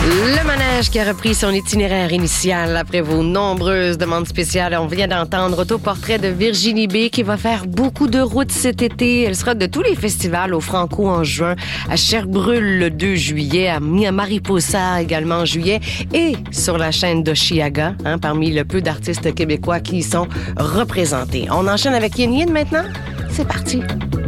Le manège qui a repris son itinéraire initial après vos nombreuses demandes spéciales. On vient d'entendre autoportrait de Virginie B qui va faire beaucoup de routes cet été. Elle sera de tous les festivals au Franco en juin, à Sherbrooke le 2 juillet, à Mariposa également en juillet et sur la chaîne d'Oshiaga, parmi le peu d'artistes québécois qui y sont représentés. On enchaîne avec Yin Yin maintenant? C'est parti!